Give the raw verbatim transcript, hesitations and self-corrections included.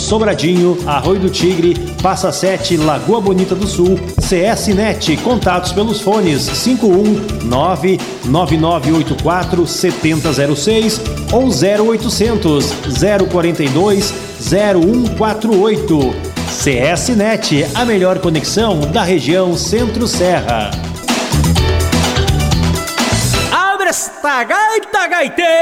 Sobradinho, Arroio do Tigre, Passa Sete, Lagoa Bonita do Sul. C S Net, contatos pelos fones cinco um nove nove nove oito quatro sete zero zero seis ou zero oitocentos, zero quarenta e dois, zero um quatro oito. C S Net, a melhor conexão da região Centro-Serra. Abre esta gaita, gaiteiro!